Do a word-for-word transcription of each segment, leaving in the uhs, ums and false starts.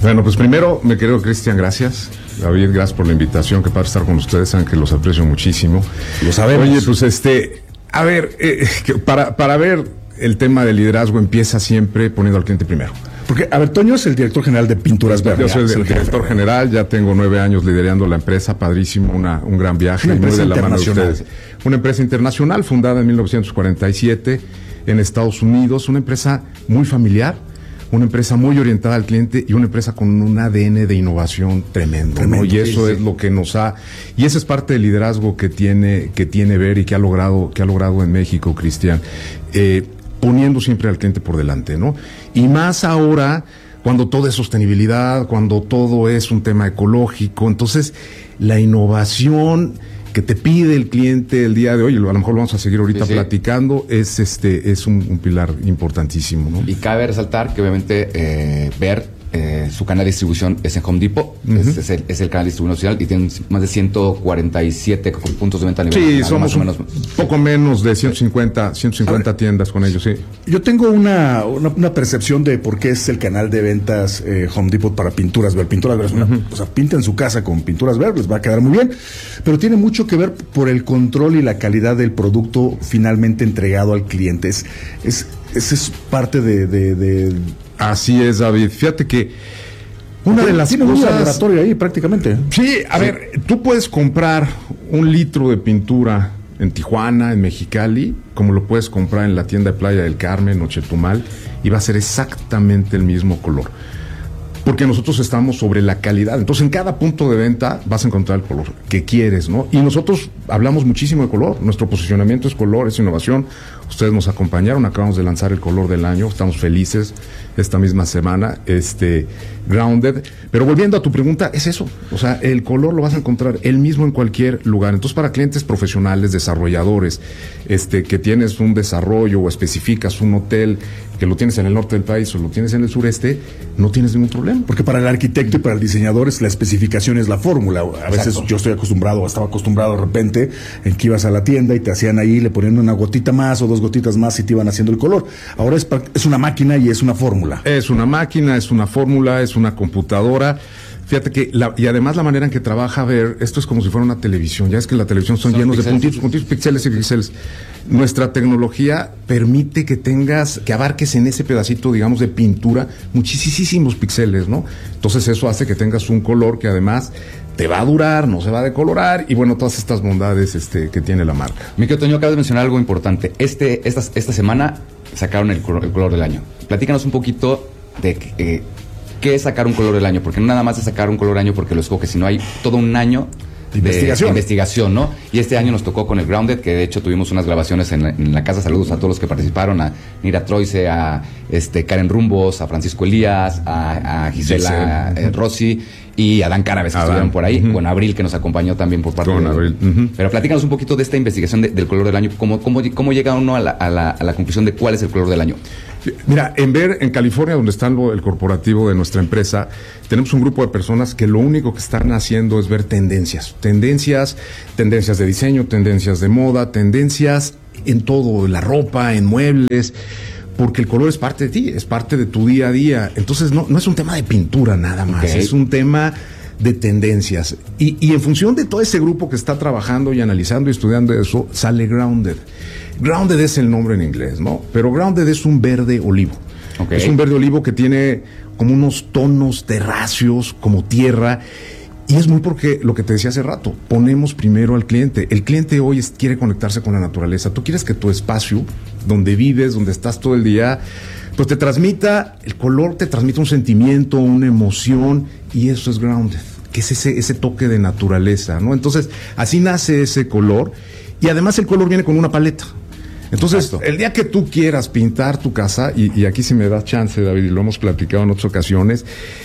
Bueno, pues primero, mi querido Cristian, gracias. David, gracias por la invitación, que para estar con ustedes, saben que los aprecio muchísimo. Lo sabemos. Oye, pues este, a ver, eh, que para, para ver el tema del liderazgo empieza siempre poniendo al cliente primero. Porque, a ver, Toño es el director general de Pinturas Verde. Yo soy el, el director general, ya tengo nueve años liderando la empresa, padrísimo, una, un gran viaje. Una empresa muy de la mano de internacional. ustedes. Una empresa internacional fundada en mil novecientos cuarenta y siete en Estados Unidos, una empresa muy familiar, una empresa muy orientada al cliente y una empresa con un A D N de innovación tremendo, Tremendo, ¿no? Y eso sí, es sí. lo que nos ha, y ese es parte del liderazgo que tiene, que tiene Ver y que ha logrado, que ha logrado en México, Cristian, eh, poniendo siempre al cliente por delante, ¿no? Y más ahora, cuando todo es sostenibilidad, cuando todo es un tema ecológico, entonces la innovación que te pide el cliente el día de hoy, a lo mejor lo vamos a seguir ahorita sí, sí. platicando, es este es un, un pilar importantísimo, ¿no? Y cabe resaltar que obviamente eh, Ver, eh, su canal de distribución es en Home Depot, uh-huh. es, es, el, es el canal de distribución oficial y tiene más de ciento cuarenta y siete puntos de venta a nivel Sí, nacional, somos más o menos. un poco menos de ciento cincuenta, ciento cincuenta tiendas con ellos, sí. Yo tengo una, una, una percepción de por qué es el canal de ventas eh, Home Depot para Pinturas Verde. Pinturas Verde es una, uh-huh. o sea, pinten su casa con Pinturas Verde, les va a quedar muy bien, pero tiene mucho que ver por el control y la calidad del producto finalmente entregado al cliente. Es, es, es, es parte de, de, de... Así es, David. Fíjate que una de las tiene cosas... un laboratorio ahí prácticamente. Sí, a sí. ver, tú puedes comprar un litro de pintura en Tijuana, en Mexicali, como lo puedes comprar en la tienda de Playa del Carmen o Chetumal, y va a ser exactamente el mismo color. Porque nosotros estamos sobre la calidad. Entonces, en cada punto de venta vas a encontrar el color que quieres, ¿no? Y nosotros hablamos muchísimo de color. Nuestro posicionamiento es color, es innovación. Ustedes nos acompañaron, acabamos de lanzar el color del año. Estamos felices esta misma semana, este, Grounded. Pero volviendo a tu pregunta, es eso. O sea, el color lo vas a encontrar el mismo en cualquier lugar. Entonces, para clientes profesionales, desarrolladores, este, que tienes un desarrollo o especificas un hotel que lo tienes en el norte del país o lo tienes en el sureste, no tienes ningún problema. Porque para el arquitecto y para el diseñador es la especificación es la fórmula. A veces Exacto. yo estoy acostumbrado, o estaba acostumbrado de repente, en que ibas a la tienda y te hacían ahí, le ponían una gotita más o dos gotitas más y te iban haciendo el color. Ahora es, es una máquina y es una fórmula. Es una máquina, es una fórmula, es una computadora. Fíjate que, la, y además la manera en que trabaja Ver, esto es como si fuera una televisión. Ya es que la televisión son, son llenos pixeles, de puntitos, puntitos, píxeles y píxeles. Nuestra tecnología permite que tengas, que abarques en ese pedacito, digamos, de pintura, muchísimos píxeles, ¿no? Entonces eso hace que tengas un color que además te va a durar, no se va a decolorar, y bueno, todas estas bondades este, que tiene la marca. Mi querido Toño, acabas de mencionar algo importante. Este, esta, esta semana sacaron el, el color del año. Platícanos un poquito de eh, qué es sacar un color del año, porque no nada más es sacar un color del año porque lo escoges, sino hay todo un año de investigación. de investigación, ¿no? Y este año nos tocó con el Grounded, que de hecho tuvimos unas grabaciones en la, en la casa. Saludos a todos los que participaron, a Nira Troise, a este, Karen Rumbos, a Francisco Elías, a, a Gisela eh, Rossi y a Dan Cárabes, que estuvieron por ahí, uh-huh. con Abril, que nos acompañó también por parte con de Abril. Uh-huh. Pero platícanos un poquito de esta investigación de, del color del año. ¿Cómo, cómo, cómo llega uno a la, a, la, a la conclusión de cuál es el color del año? Mira, en Ver, en California, donde está el, el corporativo de nuestra empresa, tenemos un grupo de personas que lo único que están haciendo es ver tendencias. Tendencias, tendencias de diseño, tendencias de moda, tendencias en todo, en la ropa, en muebles, porque el color es parte de ti, es parte de tu día a día. Entonces, no, no es un tema de pintura nada más, okay. es un tema de tendencias. Y, y en función de todo ese grupo que está trabajando y analizando y estudiando eso, sale Grounded. Grounded es el nombre en inglés, ¿no? Pero Grounded es un verde olivo. Okay. Es un verde olivo que tiene como unos tonos terráceos, como tierra. Y es muy porque lo que te decía hace rato, ponemos primero al cliente. El cliente hoy es, quiere conectarse con la naturaleza. Tú quieres que tu espacio, donde vives, donde estás todo el día, pues te transmita, el color te transmite un sentimiento, una emoción, y eso es Grounded, que es ese, ese toque de naturaleza, ¿no? Entonces, así nace ese color, y además el color viene con una paleta. Entonces, Exacto. el día que tú quieras pintar tu casa, y, y aquí si me das chance, David, y lo hemos platicado en otras ocasiones,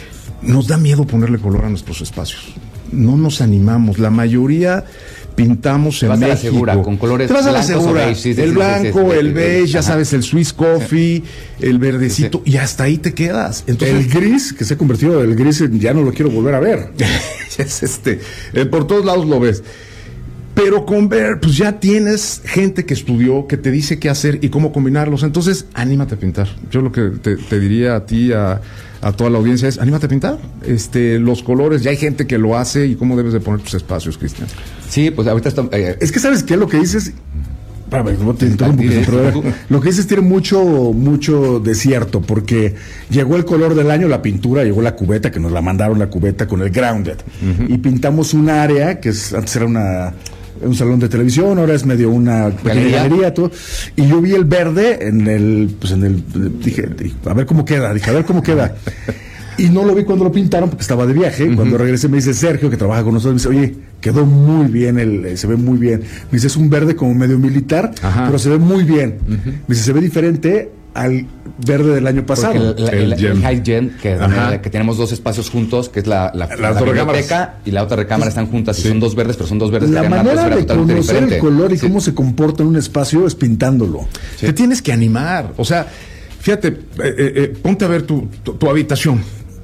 nos da miedo ponerle color a nuestros espacios. No nos animamos. La mayoría pintamos en México. Te vas a la segura, con colores Te vas a la segura. Beige, sí, sí, el sí, blanco, sí, sí, sí, el beige, sí, ya ajá. sabes, el Swiss Coffee, sí. el verdecito, sí, sí. y hasta ahí te quedas. Entonces, el gris, que se ha convertido, el gris ya no lo quiero volver a ver. es este, eh, por todos lados lo ves. Pero con Ver, pues ya tienes gente que estudió, que te dice qué hacer y cómo combinarlos. Entonces, anímate a pintar. Yo lo que te, te diría a ti, a, a toda la audiencia es, anímate a pintar. Este, los colores, ya hay gente que lo hace y cómo debes de poner tus espacios, Cristian. Sí, pues ahorita está... Eh, es que ¿sabes qué? Lo que dices... Espérame, no te interrumpo, pero lo que dices tiene mucho, mucho de cierto, porque llegó el color del año, la pintura, llegó la cubeta, que nos la mandaron la cubeta con el grounded, uh-huh. y pintamos un área que es, antes era una... un salón de televisión, ahora es medio una galería, galería todo, y yo vi el verde en el, pues en el, dije, dije, a ver cómo queda, dije, a ver cómo queda, y no lo vi cuando lo pintaron porque estaba de viaje, uh-huh. Cuando regresé me dice Sergio, que trabaja con nosotros, me dice, oye, quedó muy bien, el, se ve muy bien, me dice, es un verde como medio militar, ajá. Pero se ve muy bien, uh-huh. Me dice, se ve diferente al verde del año pasado. El, el, el, el High Gen, que, que tenemos dos espacios juntos, que es la, la, la, la biblioteca y la otra recámara están juntas, sí. Y son dos verdes, pero son dos verdes. La que manera de conocer el color y sí. Cómo se comporta en un espacio es pintándolo. Sí. Te tienes que animar, o sea, fíjate, eh, eh, ponte a ver tu, tu, tu habitación,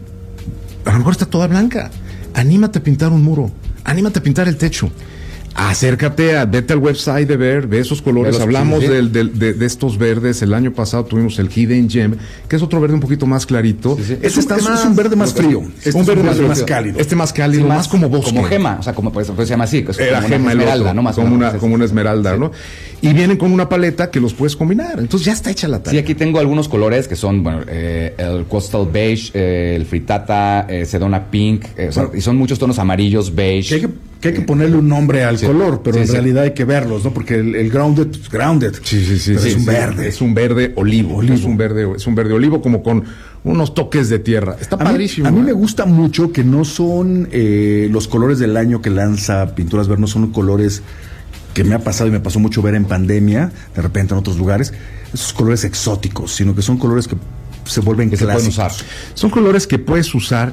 a lo mejor está toda blanca, anímate a pintar un muro, anímate a pintar el techo. Acércate, a, vete al website de ver, ve esos colores. Los, hablamos sí, del, del, de, de estos verdes. El año pasado tuvimos el Hidden Gem, que es otro verde un poquito más clarito. Sí, sí. Este es, un, está es, más, es un verde más frío. Este es un verde más, más cálido. Este más cálido, sí, más, más como bosque. Como gema, o sea, como pues, pues se llama así. Es Era como gema, una esmeralda, ¿no? Más como, una, más, como una esmeralda, sí. ¿No? Y vienen con una paleta que los puedes combinar. Entonces ya está hecha la tarea. Sí, aquí tengo algunos colores que son, bueno, eh, el Coastal Beige, eh, el Frittata, eh, Sedona Pink, eh, o sea, y son muchos tonos amarillos, beige. Que hay que, que, hay que ponerle un nombre al sí. color, pero sí, en sí. realidad hay que verlos, ¿no? Porque el, el grounded, pues, grounded. Sí, sí, sí. Pero sí es un sí, verde. Es un verde olivo. olivo. Es un verde, es un verde olivo como con unos toques de tierra. Está a padrísimo. Mí, a mí me gusta mucho que no son eh, los colores del año que lanza Pinturas Ver, no son colores que me ha pasado y me pasó mucho ver en pandemia, de repente en otros lugares, esos colores exóticos, sino que son colores que se vuelven que clásicos. Se pueden usar. Son colores que puedes usar,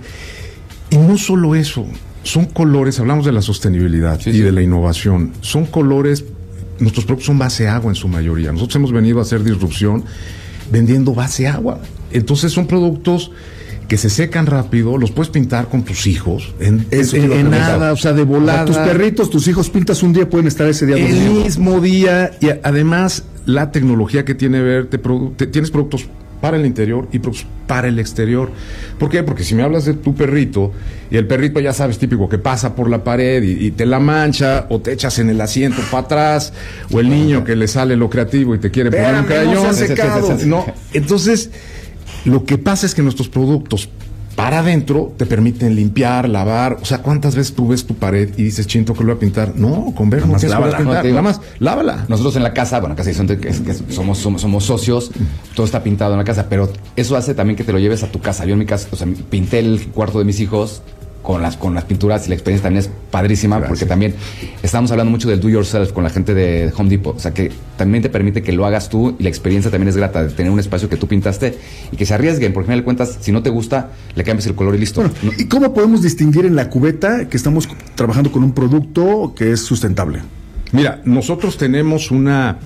y no solo eso, son colores, hablamos de la sostenibilidad sí, y sí. de la innovación, son colores, nuestros productos son base agua en su mayoría, nosotros hemos venido a hacer disrupción vendiendo base agua, entonces son productos que se secan rápido, los puedes pintar con tus hijos, en, Eso en, en nada, o sea, de volada. O sea, tus perritos, tus hijos pintas un día, pueden estar ese día. El dormido. mismo día, y además la tecnología que tiene Ver, te produ- te, tienes productos para el interior y productos para el exterior. ¿Por qué? Porque si me hablas de tu perrito, y el perrito ya sabes, típico, que pasa por la pared y, y te la mancha, o te echas en el asiento para atrás, o el niño que le sale lo creativo y te quiere poner un crayón. No, se ha no, entonces... Lo que pasa es que nuestros productos para adentro te permiten limpiar, lavar. O sea, ¿cuántas veces tú ves tu pared y dices, chinto, que lo voy a pintar? No, con Ver no tienes que pintar. No, nada más, lávala. Nosotros en la casa, bueno, casi son, que, que somos, somos, somos socios, todo está pintado en la casa, pero eso hace también que te lo lleves a tu casa. Yo en mi casa, o sea, pinté el cuarto de mis hijos con las con las pinturas y la experiencia también es padrísima. Gracias. Porque también estamos hablando mucho del do yourself con la gente de Home Depot, o sea que también te permite que lo hagas tú y la experiencia también es grata de tener un espacio que tú pintaste y que se arriesguen, porque al final de cuentas, si no te gusta, le cambias el color y listo. Bueno, ¿y cómo podemos distinguir en la cubeta que estamos trabajando con un producto que es sustentable? Mira, nosotros tenemos una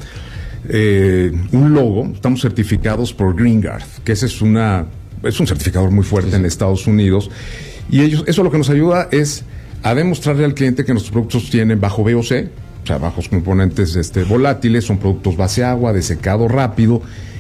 eh, un logo, estamos certificados por GreenGuard, que ese es una es un certificador muy fuerte sí, sí. en Estados Unidos. Y ellos, eso lo que nos ayuda es a demostrarle al cliente que nuestros productos tienen bajo V O C, o sea, bajos componentes este, volátiles, son productos base agua, de secado rápido,